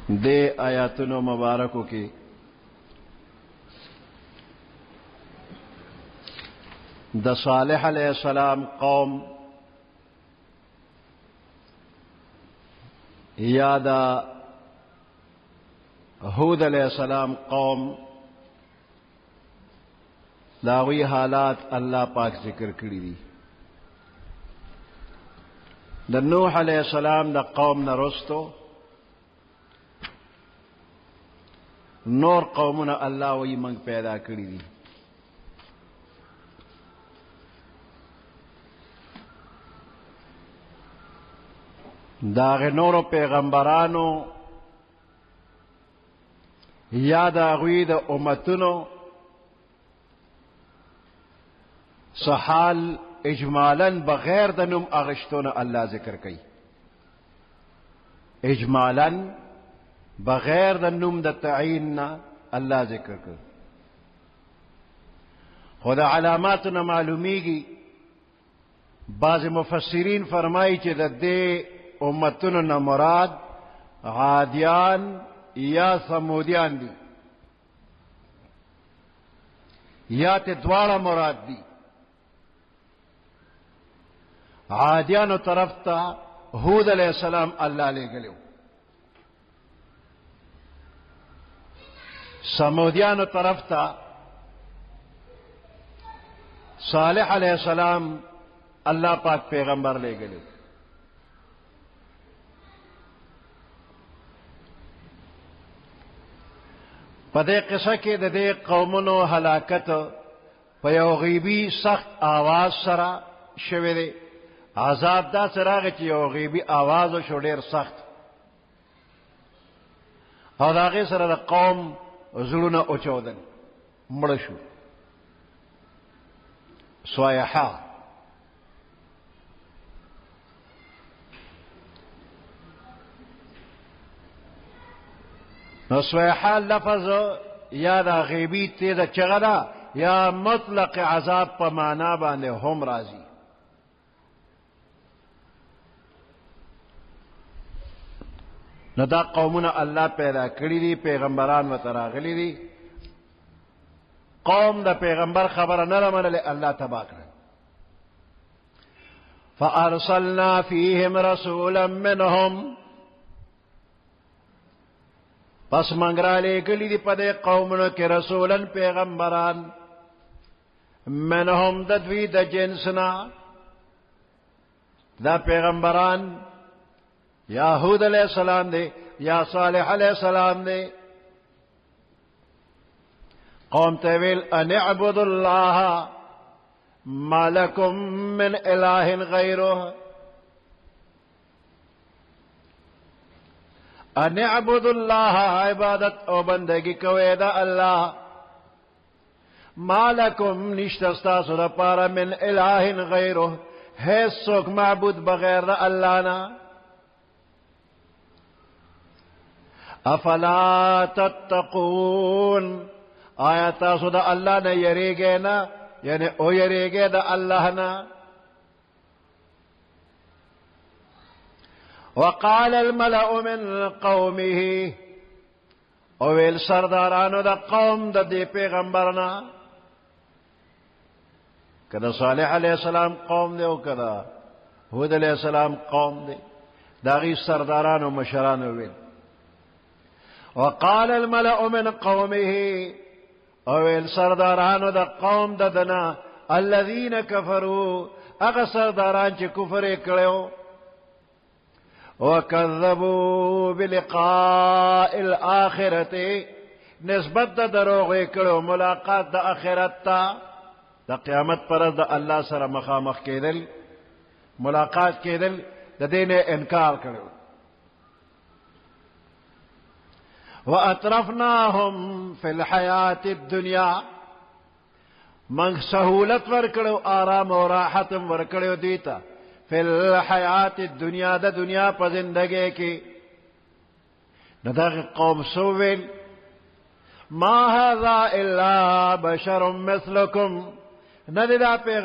دے آیاتونو مبارکو کی د صالح علیہ السلام قوم یا دا ہود علیہ السلام قوم داوی حالات اللہ پاک ذکر کری دی. دا نوح علیہ السلام دا قوم نرستو نور قومنا اللہ وی منگ پیدا کری دی. داغ نور پیغمبرانو یا داغوی دا امتنو سحال اجمالا بغیر د نوم اغشتون اللہ ذکر کئی. اجمالا بغیر د نوم د تعین اللہ ذکر کئی. خود علاماتنا معلومیگی بعض مفسرین فرمائی چی د دے امتن نہ مراد عادیان یا ثمودیان دی یا تے دوارا مراد دی. عادیانو طرف تا ہود علیہ السلام اللہ لے گلو، سمودیانو طرف تا صالح علیہ السلام اللہ پاک پیغمبر لے گلو. پدے قصہ کے دے قومنو ہلاکت پیو غیبی سخت آواز سرا شوے دے. عذاب دا سراغ چی یو غیبی آواز و شو ډیر سخت او داغی سر دا قوم زلونا اچودن مڑشو سوایحا. نو سوایحا لفظ یا دا غیبی تیز چغدا یا مطلق عذاب پا مانا باندے هم رازی. نو دا قومنا اللہ پیدا کری دی، پیغمبران و تراغلی دی. قوم دا پیغمبر خبر نرمن لے اللہ تباہ کر. فارسلنا فیہم رسولا منہم، پس منگرا لے گلی دی پدے قومنا کے رسولا پیغمبران منہم ددوی دا جنسنا. دا پیغمبران یا ہود علیہ السلام دے یا صالح علیہ السلام دے. قوم تیویل ان اعبدوا اللہ ما لکم من الہ غیرہ. ان اعبدوا اللہ عبادت او بندگی کوئے دا اللہ. ما لکم نشتستا سر پارا من الہ غیرہ ہے سوک معبود بغیر دا اللہ نا. افلا تتقون آیا تاسو دا اللہ نے یری گے نا یعنی او یری گے دا اللہ نا. وقال الملأ من قومه اویل سردارانو دا قوم دا دی پیغمبرنا کدا صالح علیہ السلام قوم دے او کدا ہود علیہ السلام قوم دے داغی سردارانو مشرانو ویل. وقال الملأ من قومه اویل سردارانو دا قوم دا دنا الذین کفروا اغا سرداران چی کفر اکڑیو وکذبوا بلقاء الآخرت نسبت دا دروغ اکڑیو ملاقات دا آخرت تا دا قیامت پر دا اللہ سر مخامخ کیدل ملاقات کیدل دا دین انکار کڑیو. وَأَتْرَفْنَاهُمْ فِي الْحَيَاةِ الدُّنْيَا من سہولت ورکڑو آرام و راحتم ورکڑو دیتا فی الحیات الدنیا دا دنیا پا زندگی کی. نداغ قوم سوویل ما هذا الا بشر مثلکم ندی دا